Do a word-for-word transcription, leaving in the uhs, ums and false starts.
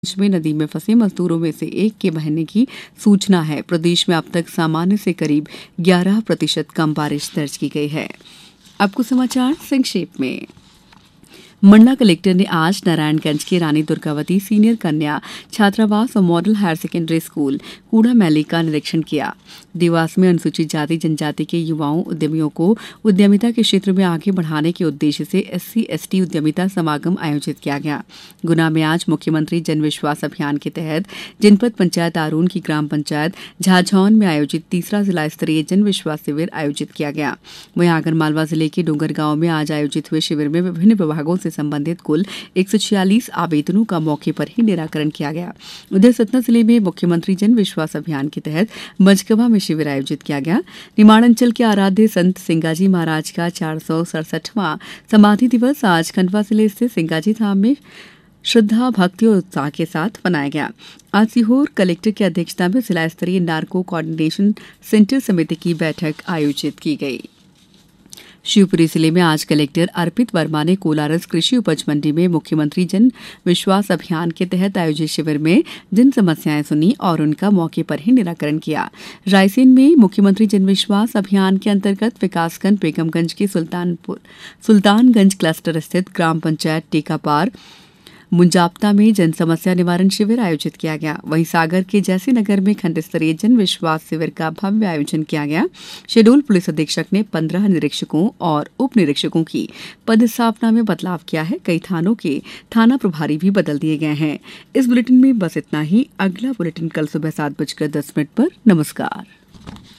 प्रदेश में नदी में फंसे मजदूरों में से एक के बहने की सूचना है। प्रदेश में अब तक सामान्य से करीब ग्यारह प्रतिशत कम बारिश दर्ज की गई है। अब कुछ समाचार संक्षेप में। मंडला कलेक्टर ने आज नारायणगंज के रानी दुर्गावती सीनियर कन्या छात्रावास और मॉडल हायर सेकेंडरी स्कूल कूड़ा मैली का निरीक्षण किया। देवास में अनुसूचित जाति जनजाति के युवाओं उद्यमियों को उद्यमिता के क्षेत्र में आगे बढ़ाने के उद्देश्य से एससी एसटी उद्यमिता समागम आयोजित किया गया। गुना में आज मुख्यमंत्री जन विश्वास अभियान के तहत जनपद पंचायत आरून की ग्राम पंचायत झाझौन में आयोजित तीसरा जिला स्तरीय जन विश्वास शिविर आयोजित किया गया। वहीं आगरमालवा जिले के डोंगरगांव में आज आयोजित हुए शिविर में विभिन्न विभागों से संबंधित कुल एक सौ छियालीस आवेदनों का मौके पर ही निराकरण किया गया। उधर सतना जिले में मुख्यमंत्री जन विश्वास अभियान के तहत मझगवा में शिविर आयोजित किया गया। निमाड़ अंचल के आराध्य संत सिंगाजी महाराज का चार सौ सड़सठवां समाधि दिवस आज खंडवा जिले स्थित सिंगाजी धाम में श्रद्धा भक्ति और उत्साह के साथ मनाया गया। आज सीहोर कलेक्टर की अध्यक्षता में जिला स्तरीय नार्को कोऑर्डिनेशन सेंटर समिति की बैठक आयोजित की गई। शिवपुरी जिले में आज कलेक्टर अर्पित वर्मा ने कोलारस कृषि उपज मंडी में मुख्यमंत्री जन विश्वास अभियान के तहत आयोजित शिविर में जन समस्याएं सुनी और उनका मौके पर ही निराकरण किया। रायसेन में मुख्यमंत्री जन विश्वास अभियान के अंतर्गत विकासखंड बेगमगंज के सुल्तानपुर सुल्तानगंज क्लस्टर स्थित ग्राम पंचायत टेकापार मुंजाप्ता में जन समस्या निवारण शिविर आयोजित किया गया। वहीं सागर के जैसी नगर में खंड स्तरीय जन विश्वास शिविर का भव्य आयोजन किया गया। शेडोल पुलिस अधीक्षक ने पंद्रह निरीक्षकों और उप निरीक्षकों की पदस्थापना में बदलाव किया है। कई थानों के थाना प्रभारी भी बदल दिए गए हैं। इस बुलेटिन में बस इतना ही। अगला बुलेटिन कल सुबह सात बजकर दस मिनट पर। नमस्कार।